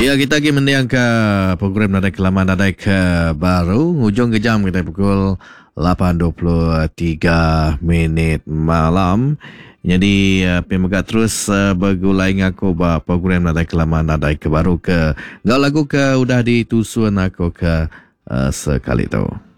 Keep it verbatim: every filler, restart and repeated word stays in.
Ya, kita lagi mendiang ke program Nadai Kelaman, Nadai ke baru. Hujung ke jam kita pukul lapan dua puluh tiga minit malam. Jadi, uh, pemegat terus uh, bergulai ngaku bah program Nadai Kelaman, Nadai ke baru ke. Gau lagu ke udah ditusun aku ke uh, sekali tu.